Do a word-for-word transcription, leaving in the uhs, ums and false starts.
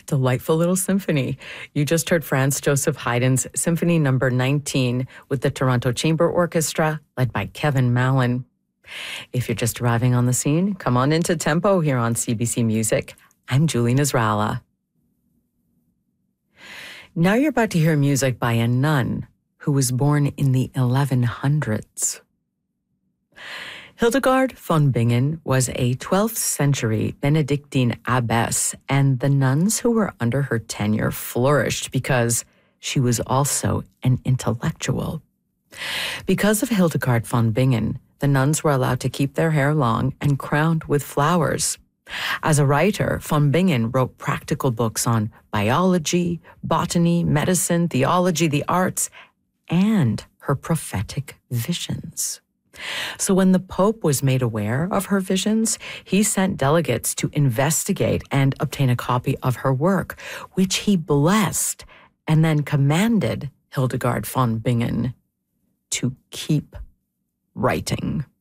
Delightful little symphony. You just heard Franz Joseph Haydn's Symphony Number nineteen with the Toronto Chamber Orchestra, led by Kevin Mallon. If you're just arriving on the scene, come on into Tempo here on C B C Music. I'm Julie Nasrallah. Now you're about to hear music by a nun who was born in the eleven hundreds. Hildegard von Bingen was a twelfth century Benedictine abbess, and the nuns who were under her tenure flourished because she was also an intellectual. Because of Hildegard von Bingen, the nuns were allowed to keep their hair long and crowned with flowers. As a writer, von Bingen wrote practical books on biology, botany, medicine, theology, the arts, and her prophetic visions. So when the Pope was made aware of her visions, he sent delegates to investigate and obtain a copy of her work, which he blessed and then commanded Hildegard von Bingen to keep writing.